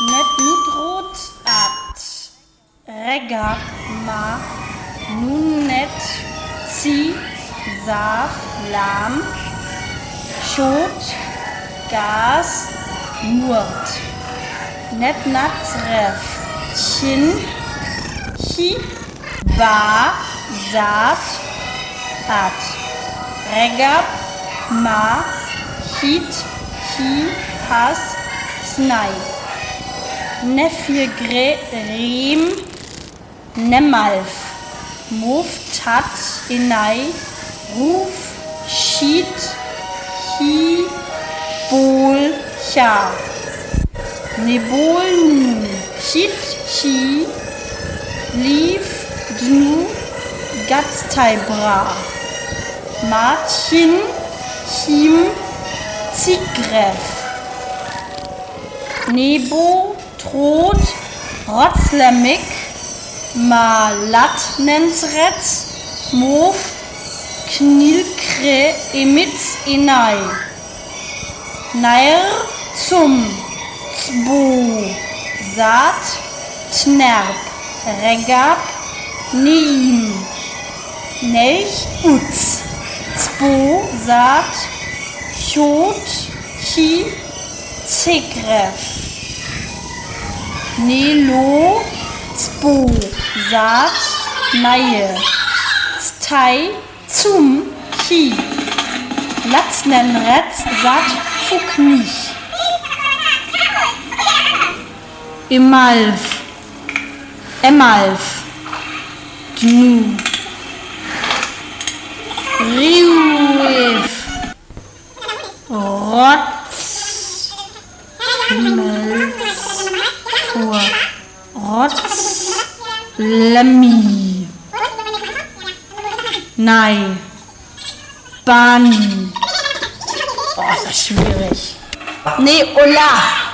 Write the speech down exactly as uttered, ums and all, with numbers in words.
Net nutrot at regap ma nunet zi saf lam schot gas nurt net natref chin chi ba zat at regap ma hit hi has snai nefir gre rem nemalf muf tat inai ruf shit hi bol cha nebol nu shit chi lief dnu gatstai bra Martin him zigref nebo trot rotzlemik ma latnensret mof knilkre emitz inai nair zum zbo sat tnerp regap neim nelch utz zbo sat chot chi zigref Nelo zbo sat naie stai zum chi Latznen-Retz sat fuknich Emalf Emalf Dnu Riuef Rotz Melz Tor Rotz Lemmi Nei Bani. Oh, ist das schwierig. Nee, Ola.